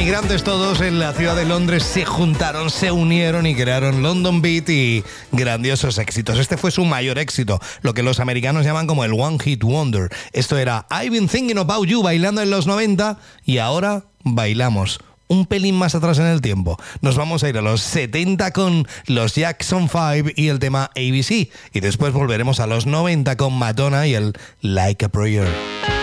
Inmigrantes todos en la ciudad de Londres se juntaron, se unieron y crearon London Beat y grandiosos éxitos. Este fue su mayor éxito, lo que los americanos llaman como el One Hit Wonder. Esto era I've Been Thinking About You, bailando en los 90, y ahora bailamos un pelín más atrás en el tiempo. Nos vamos a ir a los 70 con los Jackson 5 y el tema ABC, y después volveremos a los 90 con Madonna y el Like a Prayer.